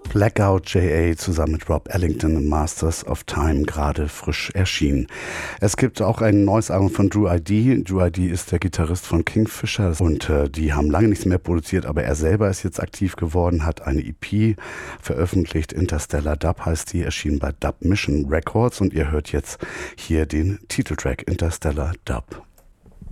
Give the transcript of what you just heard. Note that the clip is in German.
Blackout JA zusammen mit Rob Ellington und Masters of Time gerade frisch erschienen. Es gibt auch ein neues Album von Drew ID. Drew ID ist der Gitarrist von Kingfisher und die haben lange nichts mehr produziert, aber er selber ist jetzt aktiv geworden, hat eine EP veröffentlicht. Interstellar Dub heißt die, erschienen bei Dub Mission Records und ihr hört jetzt hier den Titeltrack Interstellar Dub.